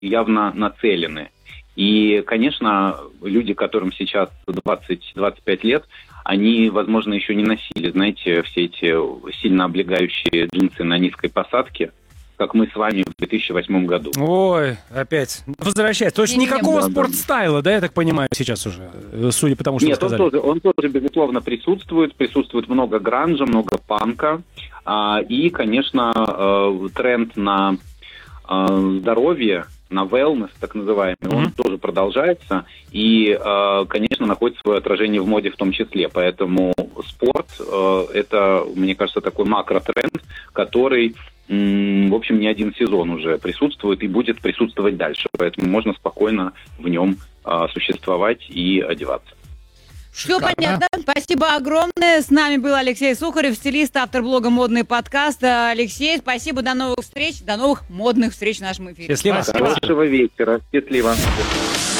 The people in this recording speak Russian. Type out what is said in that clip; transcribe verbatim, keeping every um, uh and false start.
явно нацелены. И, конечно, люди, которым сейчас двадцать-двадцать пять лет, они, возможно, еще не носили, знаете, все эти сильно облегающие джинсы на низкой посадке, как мы с вами в две тысячи восьмом году. Ой, опять возвращается. То есть Не-не-не. никакого Да, да. спортстайла, да, я так понимаю, сейчас уже, судя по тому, что Нет, вы он сказали. тоже, он тоже, безусловно, присутствует. Присутствует много гранжа, много панка. А, и, конечно, э, тренд на э, здоровье, на wellness, так называемый, mm-hmm. он тоже продолжается. И, э, конечно, находит свое отражение в моде в том числе. Поэтому спорт э, – это, мне кажется, такой макротренд, который, м, в общем, не один сезон уже присутствует и будет присутствовать дальше. Поэтому можно спокойно в нем э, существовать и одеваться. Все Шикарно. понятно. Спасибо огромное. С нами был Алексей Сухарев, стилист, автор блога «Модный подкаст». Алексей, спасибо. До новых встреч. До новых модных встреч в нашем эфире. Счастливо. Хорошего вечера. Счастливо.